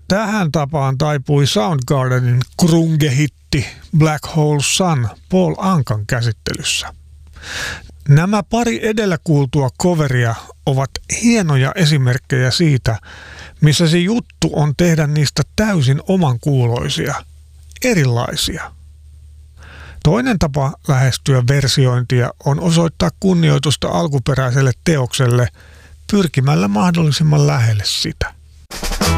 Tähän tapaan taipui Soundgardenin grunge-hitti Black Hole Sun Paul Ankan käsittelyssä. Nämä pari edellä kuultua coveria ovat hienoja esimerkkejä siitä, missä se juttu on tehdä niistä täysin omankuuloisia, erilaisia. Toinen tapa lähestyä versiointia on osoittaa kunnioitusta alkuperäiselle teokselle pyrkimällä mahdollisimman lähelle sitä.